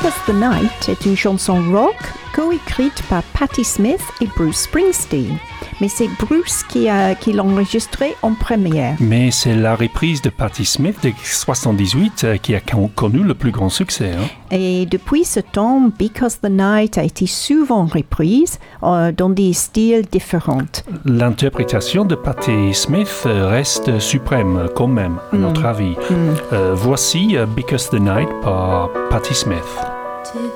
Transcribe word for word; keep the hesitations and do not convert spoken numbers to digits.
Because the Night est une chanson rock co-écrite par Patti Smith et Bruce Springsteen. Mais c'est Bruce qui, a, qui l'a enregistré en première. Mais c'est la reprise de Patti Smith de soixante-dix-huit euh, qui a connu le plus grand succès. Hein? Et depuis ce temps, Because the Night a été souvent reprise euh, dans des styles différents. L'interprétation de Patti Smith reste suprême quand même, à mm. notre avis. Mm. Euh, voici uh, Because the Night par Patti Smith.